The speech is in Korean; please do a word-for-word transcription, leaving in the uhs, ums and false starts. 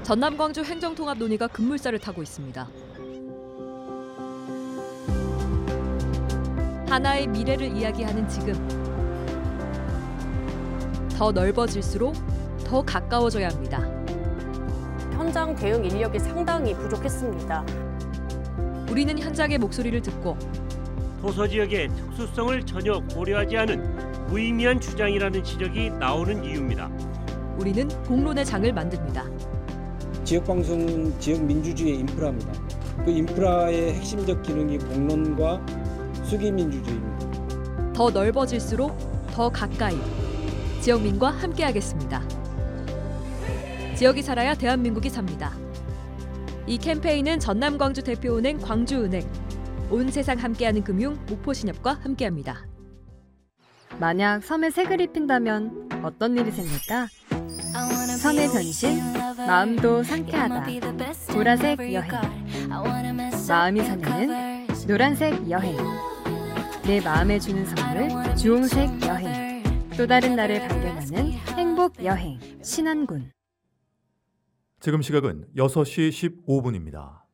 전남 광주 행정통합 논의가 급물살을 타고 있습니다. 하나의 미래를 이야기하는 지금, 더 넓어질수록 더 가까워져야 합니다. 현장 대응 인력이 상당히 부족했습니다. 우리는 현장의 목소리를 듣고 도서 지역의 특수성을 전혀 고려하지 않은 무의미한 주장이라는 지적이 나오는 이유입니다. 우리는 공론의 장을 만듭니다. 지역방송은 지역 민주주의의 인프라입니다. 그 인프라의 핵심적 기능이 공론과 수기민주주의입니다. 더 넓어질수록 더 가까이, 지역민과 함께하겠습니다. 지역이 살아야 대한민국이 삽니다. 이 캠페인은 전남 광주 대표은행 광주은행, 온 세상 함께하는 금융 목포신협과 함께합니다. 만약 섬에 색을 입힌다면 어떤 일이 생길까? 선의 변신, 마음도 상쾌하다. 보라색 여행. 마음이 설레는 노란색 여행. 내 마음에 주는 선물 주홍색 여행. 또 다른 나를 발견하는 행복 여행 신안군. 지금 시각은 여섯 시 십오 분입니다.